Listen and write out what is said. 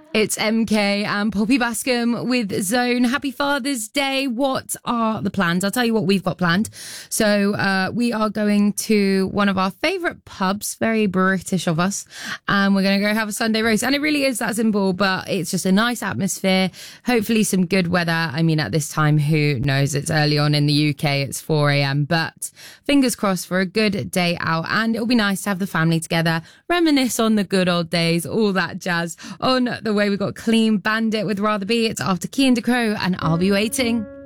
It's MK and Poppy Bascom with Zone. Happy Father's Day. What are the plans? I'll tell you what we've got planned. So we are going to one of our favourite pubs, very British of us, and we're going to go have a Sunday roast. And it really is that simple, but it's just a nice atmosphere. Hopefully some good weather. I mean, at this time, who knows? It's early on in the UK. It's 4 a.m. But fingers crossed for a good day out. And it'll be nice to have the family together, reminisce on the good old days, all that jazz. On the way, we've got Clean Bandit with Rather Be. It's after Key and DeCrow, and I'll Be Waiting.